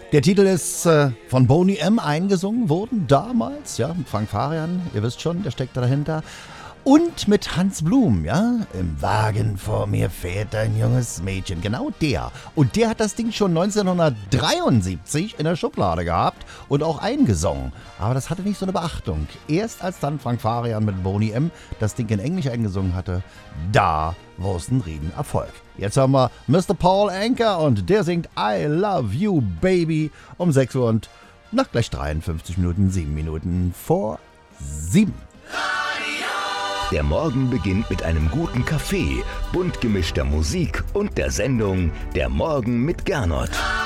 Der Titel ist von Boney M. eingesungen worden, damals, ja, mit Frank Farian, ihr wisst schon, der steckt dahinter. Und mit Hans Blum, ja, im Wagen vor mir fährt ein junges Mädchen, genau der. Und der hat das Ding schon 1973 in der Schublade gehabt und auch eingesungen. Aber das hatte nicht so eine Beachtung. Erst als dann Frank Farian mit Boney M. das Ding in Englisch eingesungen hatte, da war es ein Riesenerfolg. Jetzt haben wir Mr. Paul Anka und der singt I Love You Baby um 6 Uhr und nach gleich 53 Minuten, 7 Minuten vor 7. Der Morgen beginnt mit einem guten Kaffee, bunt gemischter Musik und der Sendung Der Morgen mit Gernot.